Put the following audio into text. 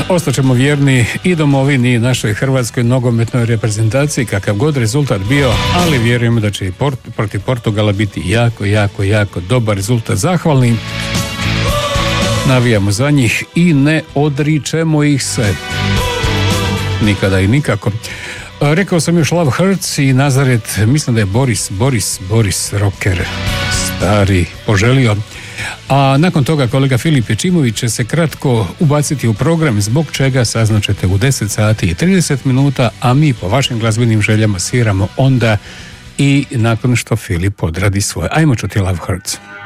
Ostaćemo vjerni i domovini i našoj hrvatskoj nogometnoj reprezentaciji, kakav god rezultat bio, ali vjerujemo da će i protiv Portugala biti jako dobar rezultat. Zahvalni, navijamo za njih i ne odričemo ih se. Nikada i nikako. Rekao sam još Love Hurts i Nazaret, mislim da je Boris Rocker stari poželio. A nakon toga kolega Filip Ječimović će se kratko ubaciti u program, zbog čega saznaćete u 10 sati i 30 minuta, a mi po vašim glazbenim željama sviramo onda i nakon što Filip odradi svoje. Ajmo čuti Love Hurts.